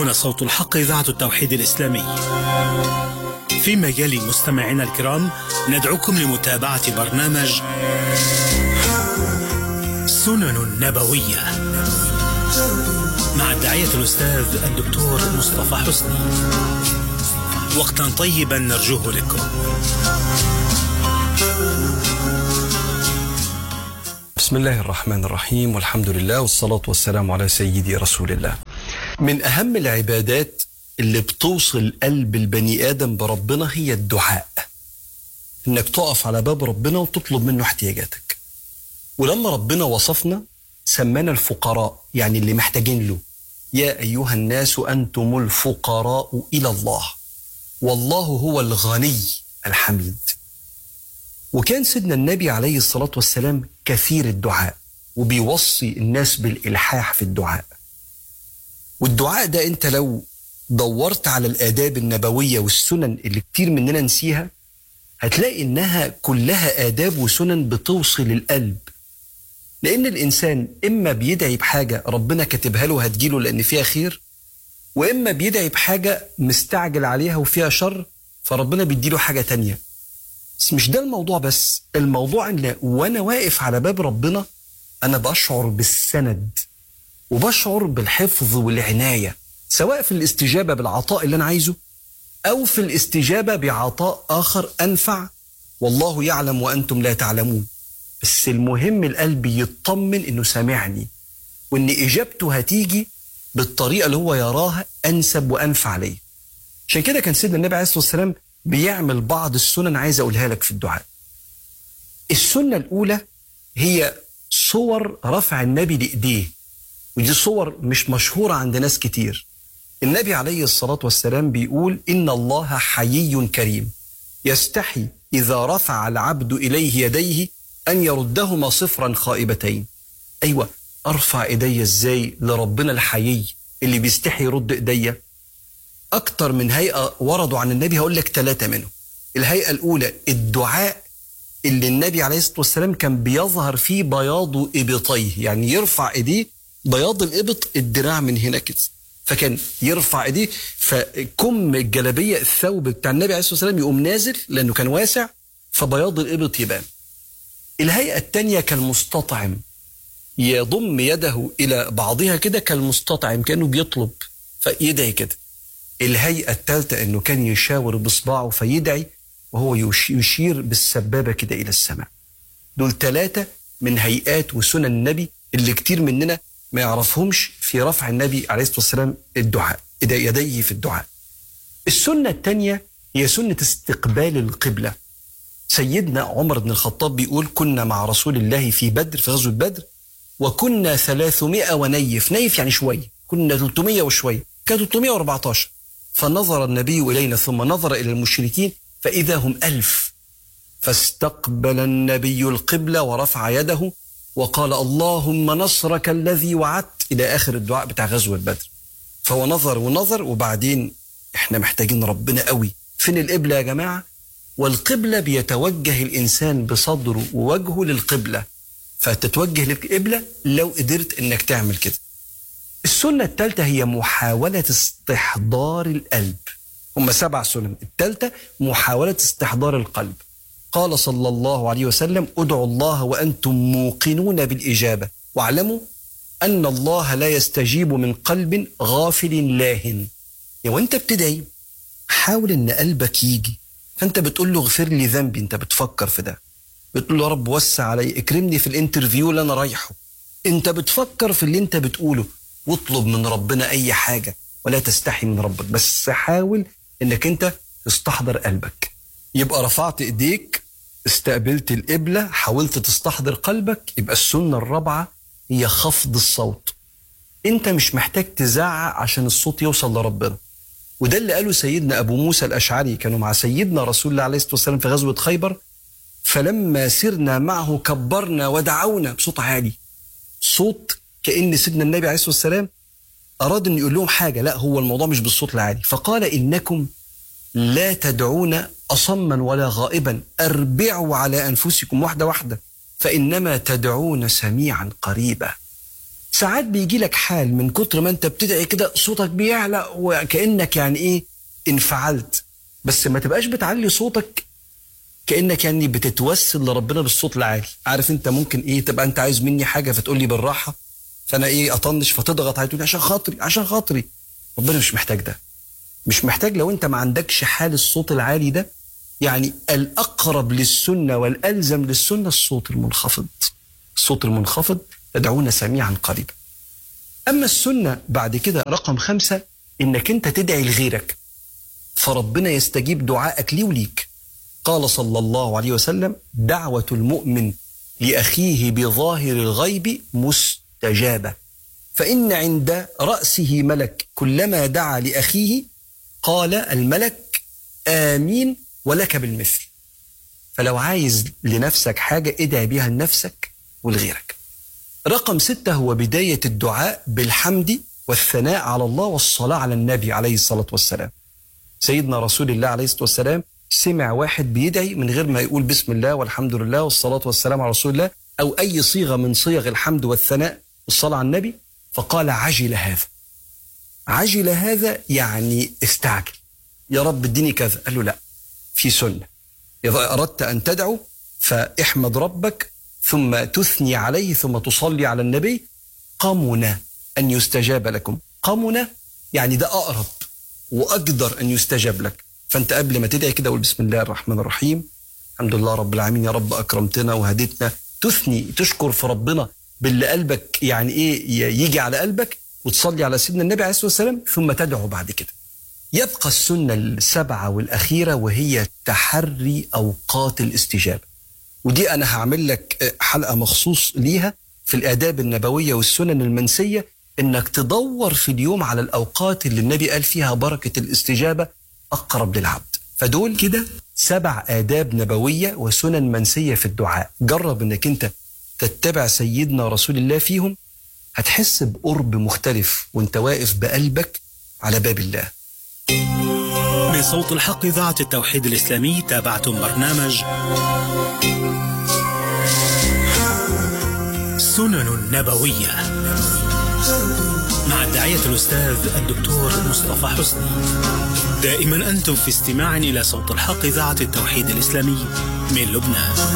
هنا صوت الحق إذاعة التوحيد الإسلامي. فيما يلي مستمعينا الكرام ندعوكم لمتابعة برنامج سنن نبوية مع الداعية الأستاذ الدكتور مصطفى حسني. وقتا طيبا نرجوه لكم. بسم الله الرحمن الرحيم، والحمد لله والصلاة والسلام على سيدي رسول الله. من أهم العبادات اللي بتوصل قلب البني آدم بربنا هي الدعاء، إنك تقف على باب ربنا وتطلب منه احتياجاتك. ولما ربنا وصفنا سمانا الفقراء، يعني اللي محتاجين له. يا أيها الناس أنتم الفقراء إلى الله والله هو الغني الحميد. وكان سيدنا النبي عليه الصلاة والسلام كثير الدعاء، وبيوصي الناس بالإلحاح في الدعاء. والدعاء ده انت لو دورت على الآداب النبوية والسنن اللي كتير مننا نسيها، هتلاقي انها كلها آداب وسنن بتوصل القلب. لأن الإنسان إما بيدعي بحاجة ربنا كاتبها له هتجيله لأن فيها خير، وإما بيدعي بحاجة مستعجل عليها وفيها شر فربنا بيديله حاجة تانية. بس مش ده الموضوع، بس الموضوع ان وانا واقف على باب ربنا انا بشعر بالسند وبشعر بالحفظ والعناية، سواء في الاستجابة بالعطاء اللي انا عايزه او في الاستجابة بعطاء اخر انفع، والله يعلم وانتم لا تعلمون. بس المهم القلب يطمن انه سامعني، وان اجابته هتيجي بالطريقة اللي هو يراها انسب وانفع ليه. عشان كده كان سيدنا النبي عليه الصلاة والسلام بيعمل بعض السنن عايز أقولها لك في الدعاء. السنة الأولى هي صور رفع النبي لإيديه، ودي صور مش مشهورة عند ناس كتير. النبي عليه الصلاة والسلام بيقول إن الله حيي كريم يستحي إذا رفع العبد إليه يديه أن يردهما صفرا خائبتين. أيوة، أرفع إيدي إزاي لربنا الحيي اللي بيستحي يرد إيديا؟ أكتر من هيئة وردوا عن النبي، هقول لك 3 منهم. الهيئة الأولى الدعاء اللي النبي عليه الصلاة والسلام كان بيظهر فيه بياض إبطيه، يعني يرفع إيديه بياض الإبط الدراع من هنا كده، فكان يرفع إيديه فكم الجلبية الثوب بتاع النبي عليه الصلاة والسلام يقوم نازل لأنه كان واسع فبياض الإبط يبان. الهيئة الثانية كالمستطعم، يضم يده إلى بعضها كده كالمستطعم كأنه بيطلب فيدعي كده. الهيئة الثالثة انه كان يشاور بصباعه فيدعي وهو يشير بالسبابة كده الى السماء. دول 3 من هيئات وسنن النبي اللي كتير مننا ما يعرفهمش في رفع النبي عليه الصلاة والسلام الدعاء، يديه في الدعاء. السنة الثانية هي سنة استقبال القبلة. سيدنا عمر بن الخطاب بيقول كنا مع رسول الله في بدر، في غزوة بدر، وكنا 300 ونيف، نيف يعني شوية، كنا 300 وشوية، كان 314. فنظر النبي إلينا ثم نظر إلى المشركين فإذا هم 1000. فاستقبل النبي القبلة ورفع يده وقال اللهم نصرك الذي وعدت، إلى آخر الدعاء بتاع غزوة بدر. فهو نظر ونظر، وبعدين إحنا محتاجين ربنا قوي. فين القبلة يا جماعة؟ والقبلة بيتوجه الإنسان بصدره ووجهه للقبلة، فتتوجه للقبلة لو قدرت إنك تعمل كده. السنة الثالثة هي محاولة استحضار القلب. هم 7 سنن، الثالثة محاولة استحضار القلب. قال صلى الله عليه وسلم ادعوا الله وأنتم موقنون بالإجابة واعلموا أن الله لا يستجيب من قلب غافل لاهن. يعني وانت بتدعي حاول ان قلبك يجي، فانت بتقول له اغفر لي ذنبي، انت بتفكر في ده، بتقول له يا رب وسع علي، اكرمني في الانترفيو اللي انا رايحه، انت بتفكر في اللي انت بتقوله. واطلب من ربنا اي حاجة ولا تستحي من ربك، بس حاول انك انت تستحضر قلبك. يبقى رفعت ايديك، استقبلت القبلة، حاولت تستحضر قلبك. يبقى السنة الرابعة هي خفض الصوت. انت مش محتاج تزعق عشان الصوت يوصل لربنا، وده اللي قاله سيدنا ابو موسى الاشعري. كانوا مع سيدنا رسول الله عليه الصلاة والسلام في غزوة خيبر، فلما سرنا معه كبرنا ودعونا بصوت عالي، صوت كأن سيدنا النبي عليه الصلاة والسلام أراد أن يقول لهم حاجة. لا، هو الموضوع مش بالصوت العالي. فقال إنكم لا تدعون أصما ولا غائبا، أربعوا على أنفسكم واحدة واحدة، فإنما تدعون سميعا قريبا. ساعات بيجي لك حال من كتر ما انت بتدعي كده صوتك بيعلى وكأنك يعني ايه انفعلت، بس ما تبقاش بتعلي صوتك كأنك يعني بتتوسل لربنا بالصوت العالي. عارف انت ممكن ايه تبقى انت عايز مني حاجة فتقول لي بالراحة، فانا ايه اطنش فتضغط علي تقول لي عشان خاطري. ربنا مش محتاج ده، مش محتاج. لو انت ما عندكش حال الصوت العالي ده، يعني الأقرب للسنة والألزم للسنة الصوت المنخفض. الصوت المنخفض تدعون سميعا قريبا. أما السنة بعد كده رقم 5 إنك أنت تدعي لغيرك فربنا يستجيب دعائك لي وليك. قال صلى الله عليه وسلم: دعوة المؤمن لأخيه بظاهر الغيب مستجابة، فإن عند رأسه ملك كلما دعا لأخيه قال الملك آمين ولك بالمثل. فلو عايز لنفسك حاجة ادعي بيها لنفسك ولغيرك. رقم 6 هو بداية الدعاء بالحمد والثناء على الله والصلاة على النبي عليه الصلاة والسلام. سيدنا رسول الله عليه الصلاة والسلام سمع واحد بيدعي من غير ما يقول بسم الله والحمد لله والصلاة والسلام على رسول الله أو أي صيغة من صيغ الحمد والثناء والصلاة على النبي، فقال عجل هذا. عجل هذا يعني استعجل، يا رب اديني كذا. قال له لا، في سنة، إذا أردت أن تدعو فاحمد ربك ثم تثني عليه ثم تصلي على النبي، قمنا أن يستجاب لكم. قمنا يعني ده أقرب وأقدر أن يستجاب لك. فأنت قبل ما تدعي كده قول بسم الله الرحمن الرحيم، الحمد لله رب العالمين، يا رب أكرمتنا وهديتنا. تثني تشكر في ربنا باللي قلبك يعني إيه يجي على قلبك، وتصلي على سيدنا النبي عليه الصلاة والسلام ثم تدعو بعد كده. يبقى السنة 7 والأخيرة وهي تحري أوقات الاستجابة، ودي أنا هعمل لك حلقة مخصوص ليها في الآداب النبوية والسنن المنسية، إنك تدور في اليوم على الأوقات اللي النبي قال فيها بركة الاستجابة أقرب للعبد. فدول كده 7 آداب نبوية وسنن منسية في الدعاء. جرب إنك أنت تتبع سيدنا رسول الله فيهم، هتحس بقرب مختلف وانت واقف بقلبك على باب الله. من صوت الحق إذاعة التوحيد الإسلامي تابعتم برنامج سنن نبوية مع الداعية الأستاذ الدكتور مصطفى حسني. دائما أنتم في استماع إلى صوت الحق إذاعة التوحيد الإسلامي من لبنان.